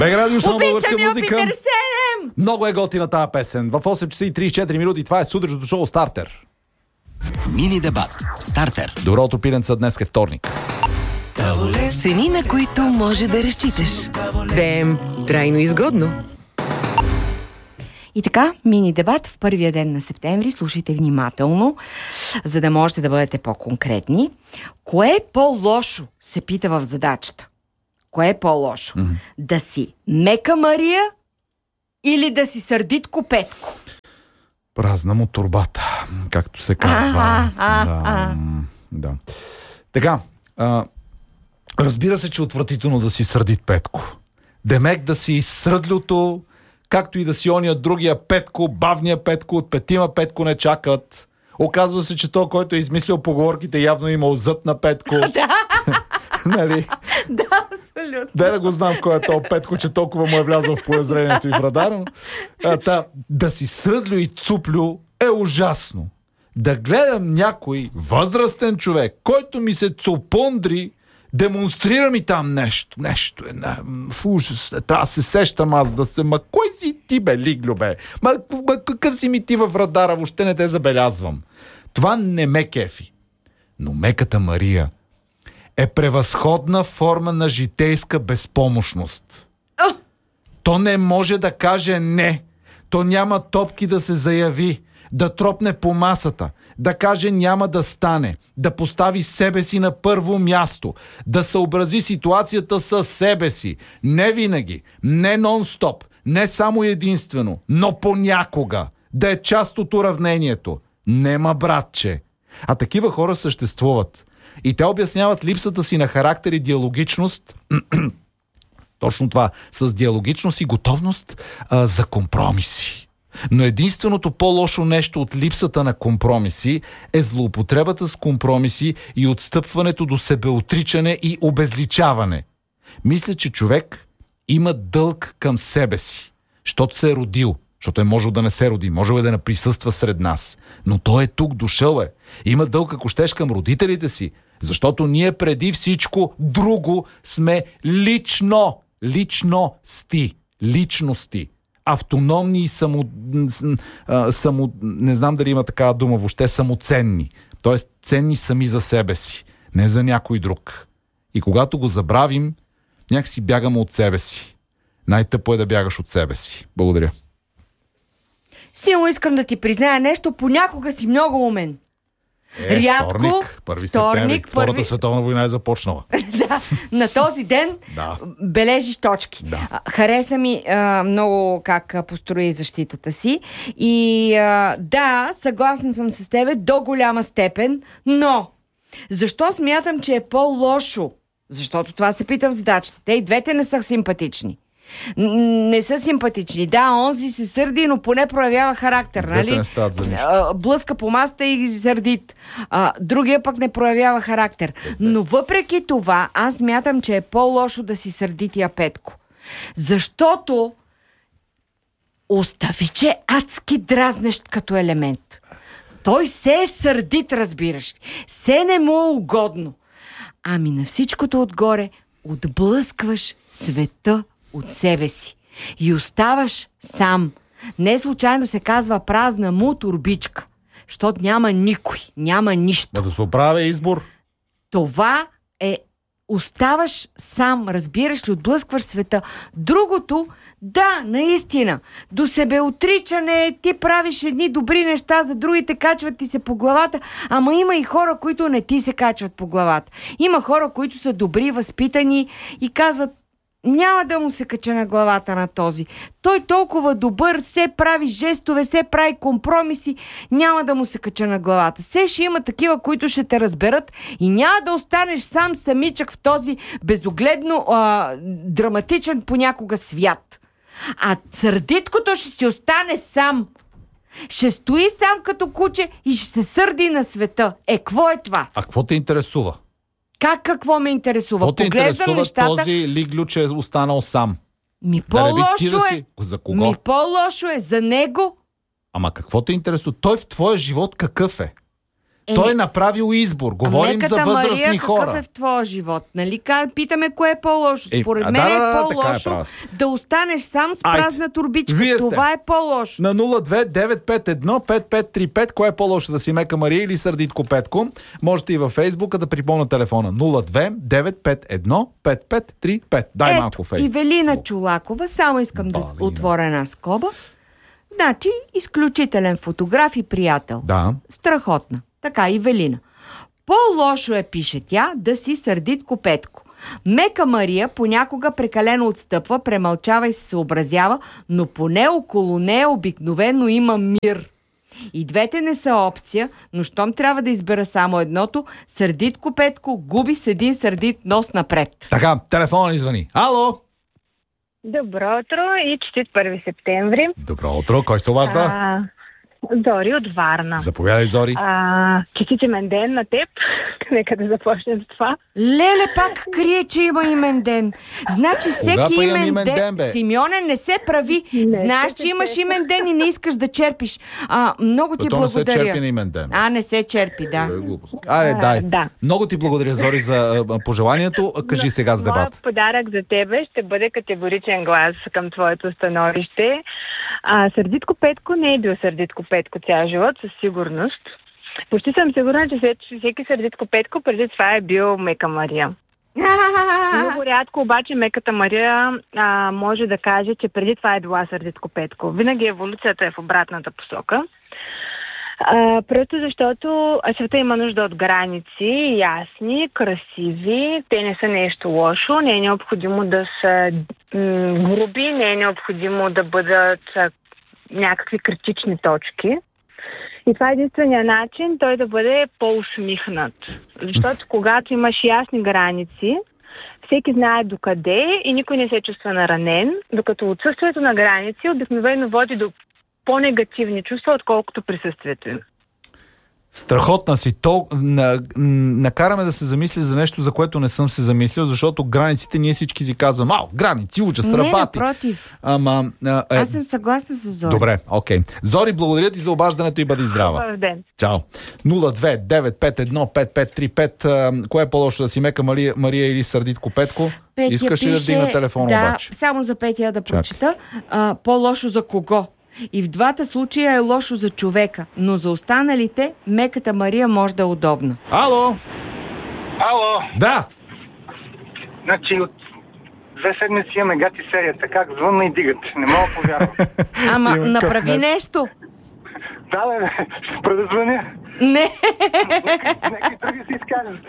Бег радио, само българска Обичам музика. Юпитер 7! Много е готина тази песен. В 8 часа и 34 минути това е сутрешното шоу Стартер. Мини дебат. Стартер. Доброто пиленца, днес е вторник. Цени, на които може да разчиташ. Да е трайно изгодно. И така, мини дебат в първия ден на септември. Слушайте внимателно, за да можете да бъдете по-конкретни. Кое е по-лошо, се пита в задачата. Кое е по-лошо? Да си мека Мария или да си сърдитко Петко? Празна му турбата, както се казва. Да. Така, разбира се, че е отвратително да си сърдит Петко. Демек да си сръдлюто, както и да си ония другия Петко, бавния Петко, от петима Петко не чакат. Оказва се, че той, който е измислил поговорките, явно имал зъб на Петко. Нали? Да, абсолютно. Да го знам кой е то Петко, че толкова му е влязъл в полезрението и в радара. Да си сръдлю и цуплю е ужасно. Да гледам някой възрастен човек, който ми се цупондри, демонстрира ми там нещо. Нещо е в ужас. Трябва да се сещам аз да се... Кой си ти, бе, Лиглю, бе? Какъв си ми ти в радара? Въобще не те забелязвам. Това не ме кефи. Но меката Мария е превъзходна форма на житейска безпомощност. То не може да каже не. То няма топки да се заяви, да тропне по масата, да каже няма да стане, да постави себе си на първо място, да съобрази ситуацията със себе си. Не винаги, не нон-стоп, не само единствено, но понякога. Да е част от уравнението. Нема, братче. А такива хора съществуват. И те обясняват липсата си на характер и диалогичност, точно това, с диалогичност и готовност за компромиси. Но единственото по-лошо нещо от липсата на компромиси е злоупотребата с компромиси и отстъпването до себеотричане и обезличаване. Мисля, че човек има дълг към себе си, защото се е родил, защото е можел да не се роди, можел е да не присъства сред нас. Но той е тук, дошъл е. Има дълг, ако щеш, към родителите си, защото ние преди всичко друго сме личности. Автономни и не знам дали има такава дума въобще, самоценни. Тоест ценни сами за себе си, не за някой друг. И когато го забравим, някакси бягаме от себе си. Най-тъпо е да бягаш от себе си. Благодаря. Силно искам да ти призная нещо, понякога си много умен. Рядко, вторник, 1 септември, Втората световна война е започнала. Да, на този ден бележиш точки. Да. Хареса ми много как построи защитата си. И да, съгласна съм с тебе до голяма степен, но защо смятам, че е по-лошо? Защото това се пита в задачата. Те и двете не са симпатични. Не са симпатични. Да, онзи се сърди, но поне проявява характер, нали? Не стават за нищо. Блъска по масата и сърдит. Другия пък не проявява характер. Но въпреки това, аз смятам, че е по-лошо да си сърдития Петко. Защото остави, че адски дразнещ като елемент. Той се е сърдит, разбираш. Се не му е угодно. Ами на всичкото отгоре отблъскваш света от себе си и оставаш сам. Не случайно се казва празна му турбичка, защото няма никой, няма нищо. Да се оправя избор. Това е оставаш сам, разбираш ли, отблъскваш света. Другото, да, наистина, до себеотричане, ти правиш едни добри неща, за другите качват ти се по главата, ама има и хора, които не ти се качват по главата. Има хора, които са добри, възпитани и казват: няма да му се кача на главата на този. Той толкова добър, се прави жестове, се прави компромиси, няма да му се кача на главата. Се ще има такива, които ще те разберат и няма да останеш сам самичък в този безогледно драматичен понякога свят. А сърдиткото ще си остане сам. Ще стои сам като куче и ще се сърди на света. Какво е това? А какво те интересува? Какво ме интересува? Какво те интересува нещата... този Лиглю, че е останал сам? По-лошо е. За кого? По-лошо е за него. Ама какво те интересува? Той в твоя живот какъв е? Той е направил избор. Говорим за възрастни Мария, хора. какъв е в твоя живот? Нали? Питаме кое е по-лошо. Според мен по-лошо да останеш сам с празна турбичка. Това е по-лошо. На 02-951-5535. Кое е по-лошо, да си Мека Мария или Сърдитко Петко? Можете и във Фейсбука да припомня телефона 02-951-5535. Дай малко Фейсбук. Ивелина Чулакова, само искам да отворя една скоба. Значи, изключителен фотограф и приятел. Да. Страхотна. Така, Ивелина. По-лошо е, пише тя, да си Сърдитко Петко. Мека Мария понякога прекалено отстъпва, премълчава и се съобразява, но поне около нея обикновено има мир. И двете не са опция, но щом трябва да избера само едното, Сърдитко Петко губи с един сърдит нос напред. Така, телефонът ни звъни. Ало! Добро утро и честит 1 септември. Добро утро, кой се обажда? Зори от Варна. Заповядай, Зори. Честит имен ден на теб. Нека да започнем с това. Леле, пак крие, че има имен ден. Значи всеки имен ден, Симеоне, не се прави. Знаеш, че имаш имен ден и не искаш да черпиш. Много ти благодаря. Не се черпи на имен ден. Не се черпи, да. Аре, дай. Да. Много ти благодаря, Зори, за пожеланието. Кажи сега с дебат. Моят подарък за тебе ще бъде категоричен глас към твоето становище. Сърдитко Петко не е бил Сърдитко Петко цял живот, със сигурност. Почти съм сигурна, че всеки Сърдитко Петко преди това е бил Мека Мария. Много рядко обаче Меката Мария може да каже, че преди това е била Сърдитко Петко. Винаги еволюцията е в обратната посока. Просто защото света има нужда от граници, ясни, красиви, те не са нещо лошо, не е необходимо да са груби, не е необходимо да бъдат някакви критични точки. И това е единствения начин той да бъде по-усмихнат. Защото когато имаш ясни граници, всеки знае докъде и никой не се чувства наранен, докато отсъствието на граници обикновено води до по-негативни чувства, отколкото присъствието им. Страхотна си. Накараме да се замисли за нещо, за което не съм се замислил, защото границите ние всички си казваме, граници, ужас, рабати. Не, напротив. Аз съм съгласна с Зори. Добре, окей. Зори, благодаря ти за обаждането и бъди здрава. Добър ден. Чао. 02-951-5535. Кое е по-лошо, да си Мека Мария или Сърдитко Петко? Петя Искаш ли да вдигна телефона обаче? Да, само за Петя да прочита. По-лошо за кого? И в двата случая е лошо за човека, но за останалите Меката Мария може да е удобна. Ало! Да! Значи от 2 седмици имаме гати серията. Как звънна и дигат. Не мога да повярвам. Направи нещо. Да, спра да звъня. Не. Нека други се изкажат.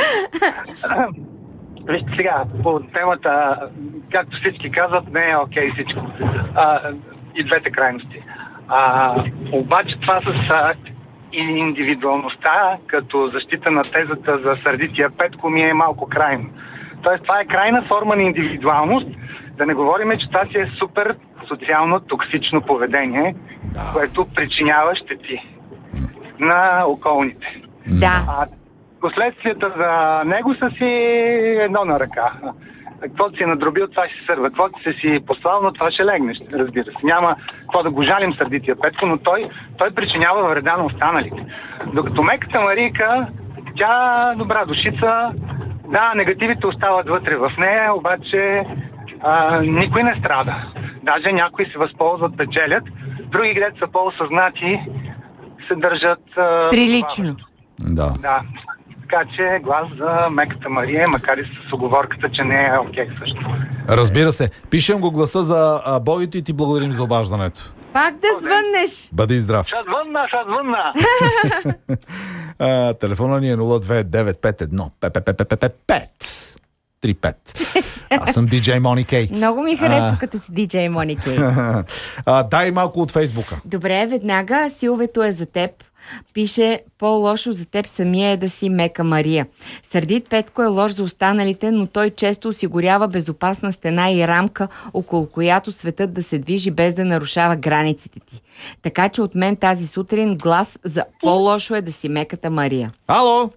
Вижте сега, по темата, както всички казват, не е окей всичко. И двете крайности. Обаче това с индивидуалността, като защита на тезата за Сърдития Петко, ми е малко крайно. Тоест това е крайна форма на индивидуалност. Да не говорим, че това си е супер социално токсично поведение, което причинява щети на околните. Да. Последствията за него са си едно на ръка. Каквото си е надробил, това ще се сърва. Каквото си послал, но това ще легнеш, разбира се. Няма какво да го жалим Сърдития Петко, но той причинява вреда на останалите. Докато Меката Марийка, тя добра душица, да, негативите остават вътре в нея, обаче никой не страда. Даже някои се възползват, печелят, други глед са по-осъзнати, се държат прилично. Да. Така че глас за Меката Мария, макар и с оговорката, че не е окей също. Разбира се. Пишем го гласа за Богито и ти благодарим за обаждането. Пак да звъннеш. Бъди здрав. Ще звънна. Телефона ни е 02951-535. Аз съм DJ Мони Кей. Много ми харесва като си DJ Мони Кей. Дай малко от Фейсбука. Добре, веднага силвето е за теб. Пише, по-лошо за теб самия е да си Мека Мария. Сърдит Петко е лош за останалите, но той често осигурява безопасна стена и рамка, около която светът да се движи без да нарушава границите ти. Така че от мен тази сутрин глас за по-лошо е да си Меката Мария. Ало!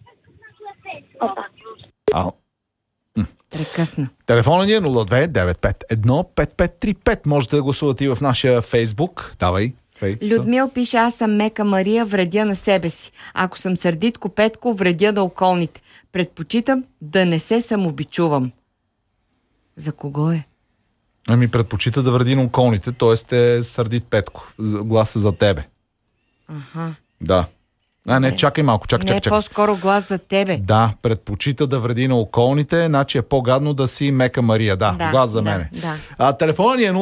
Прекъсна. Телефонът ни е 02-951-5535. Можете да гласувате и в нашия Фейсбук. Давай. Людмил пише, аз съм мека Мария, вредя на себе си. Ако съм сърдитко Петко, вредя на околните. Предпочитам да не се самобичувам. За кого е? Ами предпочита да вреди на околните, т.е. е сърдит Петко. Гласа за тебе. Аха. Да. Не, чакай малко, чакай. По-скоро глас за тебе. Да, предпочита да вреди на околните, значи е по-гадно да си мека Мария. Да, глас за мене. Да. Телефонът ни е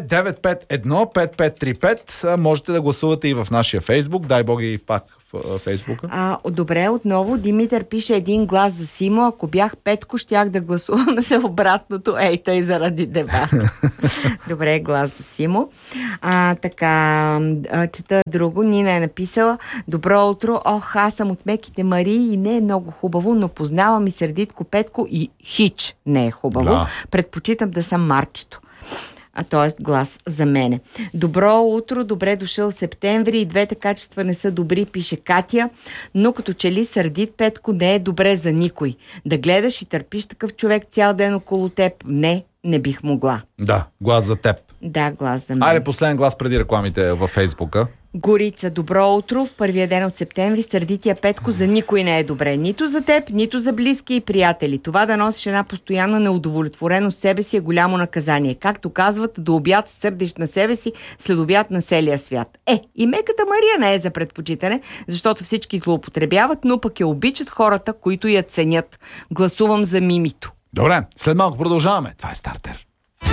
02-951-5535. Можете да гласувате и в нашия Фейсбук. Дай Бог и пак в Фейсбука. Добре, отново Димитър пише един глас за Симо. Ако бях Петко, щях да гласувам за обратното. Тъй заради дебат. Добре, глас за Симо. Така, чета друго. Нина е написала: добро утро. Аз съм от меките Марии и не е много хубаво, но познавам и сърдитко Петко и хич не е хубаво. Да. Предпочитам да съм Марчето. Т.е. глас за мене. Добро утро, добре дошъл септември. И двете качества не са добри, пише Катя, но като че ли сърдит Петко не е добре за никой. Да гледаш и търпиш такъв човек цял ден около теб, не бих могла. Да, глас за теб. Да, глас за мен. Айде, последен глас преди рекламите във Фейсбука. Горица, добро утро. В първия ден от септември сърдития Петко за никой не е добре. Нито за теб, нито за близки и приятели. Това да носиш една постоянна неудовлетвореност себе си е голямо наказание. Както казват, до обяд сърдиш на себе си, след обяд на целия свят. И меката Мария не е за предпочитане, защото всички злоупотребяват, но пък я обичат хората, които я ценят. Гласувам за Мимито. Добре, след малко продължаваме. Това е Стартер.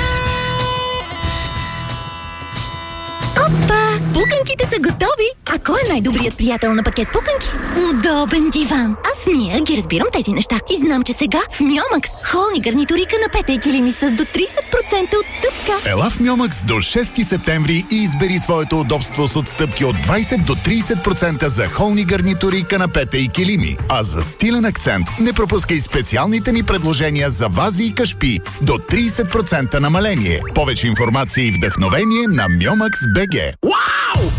Опа! Пуканките са готови! А кой е най-добрият приятел на пакет пуканки? Удобен диван! Аз Мия ги разбирам тези неща. И знам, че сега в Мьомакс холни гарнитури, канапета и килими с до 30% отстъпка. Ела в Мьомакс до 6 септември и избери своето удобство с отстъпки от 20 до 30% за холни гарнитури, канапета и килими. А за стилен акцент не пропускай специалните ни предложения за вази и кашпи с до 30% намаление. Повече информация и вдъхновение на Myomax.bg.